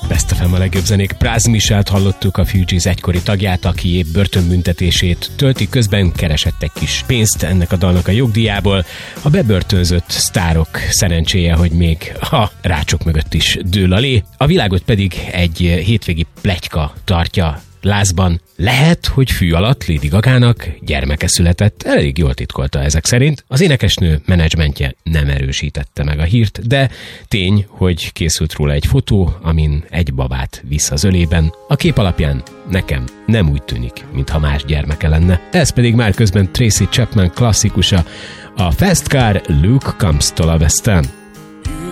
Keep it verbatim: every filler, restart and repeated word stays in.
Best ef em a legjobb zenék. Pras Michelt hallottuk, a Fugees egykori tagját, aki épp börtönbüntetését tölti, közben keresett egy kis pénzt ennek a dalnak a jogdíjából. A bebörtönzött sztárok szerencséje, hogy még a rácsok mögött is dől a lé. A világot pedig egy hétvégi pletyka tartja lázban. Lehet, hogy fű alatt Lady Gagának gyermeke született, elég jól titkolta ezek szerint. Az énekesnő menedzsmentje nem erősítette meg a hírt, de tény, hogy készült róla egy fotó, amin egy babát visz az ölében. A kép alapján nekem nem úgy tűnik, mintha más gyermeke lenne. Ez pedig már közben Tracy Chapman klasszikusa, a Fast Car Luke Comes-tól a West End.